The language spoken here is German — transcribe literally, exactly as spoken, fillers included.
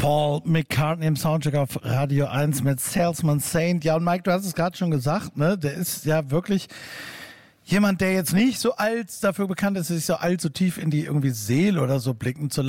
Paul McCartney im Soundcheck auf Radio eins mit Salesman Saint. Ja, und Mike, du hast es gerade schon gesagt, ne? Der ist ja wirklich jemand, der jetzt nicht so alt dafür bekannt ist, sich so allzu tief in die irgendwie Seele oder so blicken zu lassen.